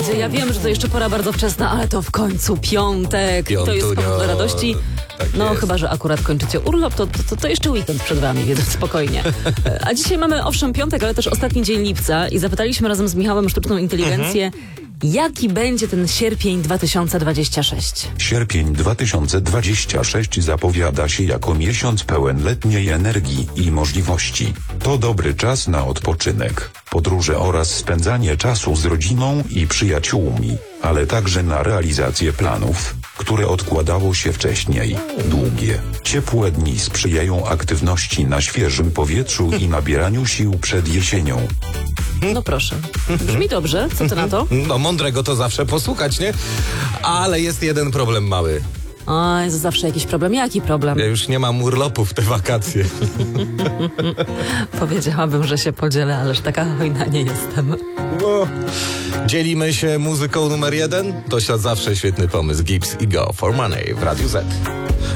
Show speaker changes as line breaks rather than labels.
ludzie, ja wiem, że to jeszcze pora bardzo wczesna, ale to w końcu piątek. To jest powód do radości.
Tak
no
jest.
chyba że akurat kończycie urlop, to jeszcze weekend przed wami, więc spokojnie. A dzisiaj mamy owszem piątek, ale też ostatni dzień lipca i zapytaliśmy razem z Michałem sztuczną inteligencję, jaki będzie ten sierpień 2026?
Sierpień 2026 zapowiada się jako miesiąc pełen letniej energii i możliwości. To dobry czas na odpoczynek, podróże oraz spędzanie czasu z rodziną i przyjaciółmi, ale także na realizację planów, które odkładało się wcześniej. Długie, ciepłe dni sprzyjają aktywności na świeżym powietrzu i nabieraniu sił przed jesienią.
No proszę. Brzmi dobrze, co ty na to?
No mądrego to zawsze posłuchać, nie? Ale jest jeden problem mały.
O, jest zawsze jakiś problem. Jaki problem?
Ja już nie mam urlopu w te wakacje.
Powiedziałabym, że się podzielę, ależ taka hojna nie jestem.
No. Dzielimy się muzyką numer 1? To zawsze świetny pomysł. Gibbs i Go for Money w Radiu Z.